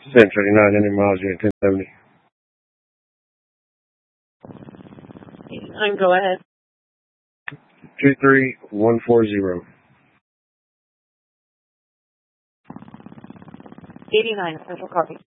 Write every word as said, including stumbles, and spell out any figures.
seven thirty-nine, any miles, unit ten seventy. eighty-nine, go ahead. two three one four zero. eighty-nine, official copy.